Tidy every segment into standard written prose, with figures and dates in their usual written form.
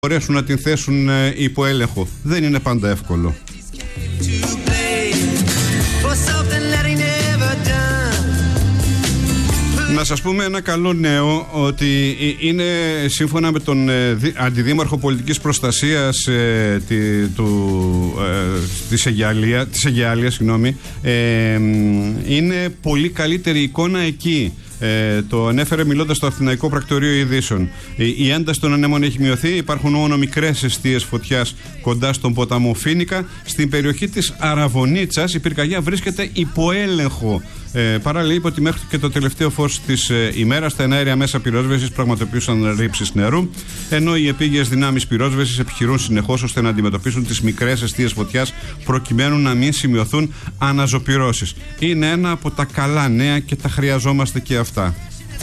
μπορέσουν να την θέσουν υπό έλεγχο. Δεν είναι πάντα εύκολο. Να σας πούμε ένα καλό νέο, ότι είναι σύμφωνα με τον Αντιδήμαρχο Πολιτικής Προστασίας της Αιγιάλειας, είναι πολύ καλύτερη εικόνα εκεί. Το ανέφερε μιλώντας στο Αθηναϊκό Πρακτορείο Ειδήσεων. Η ένταση των ανέμων έχει μειωθεί. Υπάρχουν μόνο μικρές εστίες φωτιάς κοντά στον ποταμό Φοίνικα. Στην περιοχή της Αραβωνίτσας η πυρκαγιά βρίσκεται υπό έλεγχο. Παράλληλα, είπε ότι μέχρι και το τελευταίο φως της ημέρας τα εναέρια μέσα πυρόσβεσης πραγματοποιούσαν ρήψεις νερού, ενώ οι επίγειες δυνάμεις πυρόσβεσης επιχειρούν συνεχώς ώστε να αντιμετωπίσουν τις μικρές εστίες φωτιάς προκειμένου να μην σημειωθούν αναζωπυρώσεις. Είναι ένα από τα καλά νέα και τα χρειαζόμαστε και αυτά.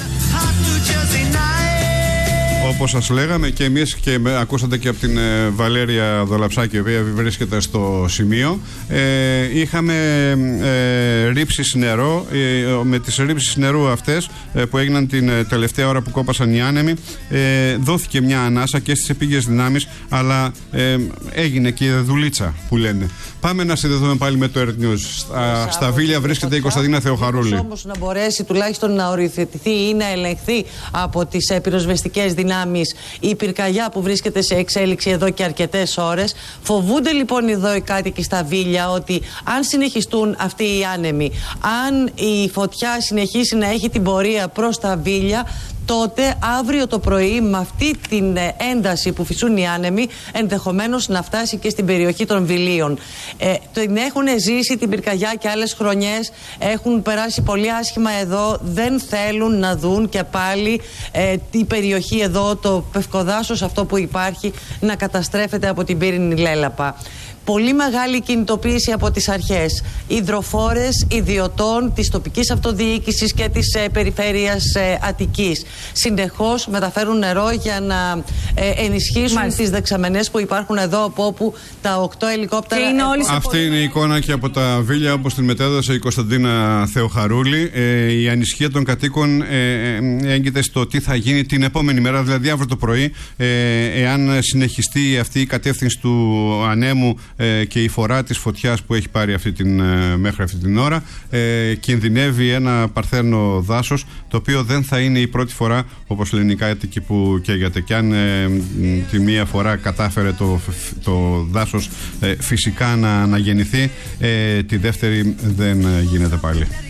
Όπως σας λέγαμε και εμείς, και ακούσατε και από την Βαλέρια Δολαψάκη, η οποία βρίσκεται στο σημείο, είχαμε ρήψεις νερό. Με τις ρήψεις νερού αυτές που έγιναν την τελευταία ώρα που κόπασαν οι άνεμοι, δόθηκε μια ανάσα και στις επίγειες δυνάμεις, αλλά έγινε και η δουλίτσα που λένε. Πάμε να συνδεθούμε πάλι με το Earth News. Στα Βίλια βρίσκεται η Κωνσταντίνα Θεοχαρούλη. Όμως να μπορέσει τουλάχιστον να οριοθετηθεί ή να ελεγχθεί από τις πυροσβεστικές δυνάμεις η πυρκαγιά που βρίσκεται σε εξέλιξη εδώ και αρκετές ώρες. Φοβούνται λοιπόν εδώ οι κάτοικοι στα Βίλια ότι αν συνεχιστούν αυτοί οι άνεμοι, αν η φωτιά συνεχίσει να έχει την πορεία προς τα Βίλια, τότε αύριο το πρωί με αυτή την ένταση που φυσούν οι άνεμοι ενδεχομένως να φτάσει και στην περιοχή των Βιλίων. Την έχουν ζήσει την πυρκαγιά και άλλες χρονιές, έχουν περάσει πολύ άσχημα εδώ, δεν θέλουν να δουν και πάλι την περιοχή εδώ, το πευκοδάσος αυτό που υπάρχει, να καταστρέφεται από την πύρινη λέλαπα. Πολύ μεγάλη κινητοποίηση από τις αρχές, υδροφόρες, ιδιωτών της τοπικής αυτοδιοίκησης και της περιφέρειας Αττικής. Συνεχώς μεταφέρουν νερό για να ενισχύσουν τις δεξαμενές που υπάρχουν εδώ, από όπου τα 8 ελικόπτερα. Αυτή είναι η εικόνα και από τα Βίλια, όπως την μετέδωσε η Κωνσταντίνα Θεοχαρούλη. Η ανησυχία των κατοίκων έγκυται στο τι θα γίνει την επόμενη μέρα, δηλαδή αύριο το πρωί, εάν συνεχιστεί αυτή η κατεύθυνση του ανέμου και η φορά της φωτιάς που έχει πάρει μέχρι αυτή την ώρα. Κινδυνεύει ένα παρθένο δάσος, το οποίο δεν θα είναι η πρώτη φορά, όπως λένε οι κάτοικοι, που καίγεται. Και αν τη μία φορά κατάφερε το δάσος φυσικά να γεννηθεί, τη δεύτερη δεν γίνεται πάλι.